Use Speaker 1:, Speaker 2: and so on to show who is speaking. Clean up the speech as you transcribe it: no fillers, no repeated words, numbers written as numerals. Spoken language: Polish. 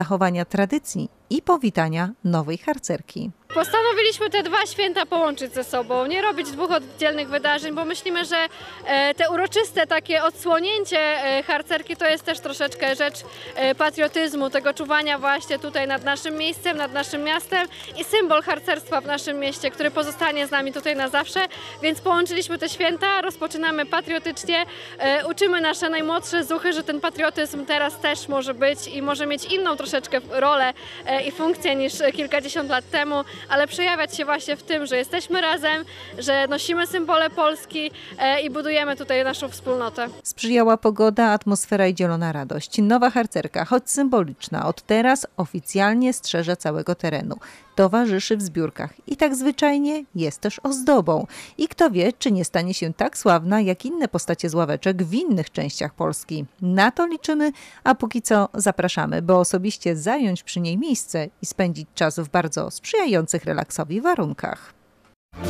Speaker 1: zachowania tradycji i powitania nowej harcerki.
Speaker 2: Postanowiliśmy te dwa święta połączyć ze sobą, nie robić dwóch oddzielnych wydarzeń, bo myślimy, że te uroczyste takie odsłonięcie harcerki to jest też troszeczkę rzecz patriotyzmu, tego czuwania właśnie tutaj nad naszym miejscem, nad naszym miastem i symbol harcerstwa w naszym mieście, który pozostanie z nami tutaj na zawsze, więc połączyliśmy te święta, rozpoczynamy patriotycznie, uczymy nasze najmłodsze zuchy, że ten patriotyzm teraz też może być i może mieć inną troszeczkę rolę i funkcję niż kilkadziesiąt lat temu, ale przejawiać się właśnie w tym, że jesteśmy razem, że nosimy symbole Polski i budujemy tutaj naszą wspólnotę.
Speaker 1: Sprzyjała pogoda, atmosfera i dzielona radość. Nowa harcerka, choć symboliczna, od teraz oficjalnie strzeże całego terenu. Towarzyszy w zbiórkach i tak zwyczajnie jest też ozdobą. I kto wie, czy nie stanie się tak sławna jak inne postacie z ławeczek w innych częściach Polski. Na to liczymy, a póki co zapraszamy, by osobiście zająć przy niej miejsce i spędzić czas w bardzo sprzyjających relaksowi warunkach.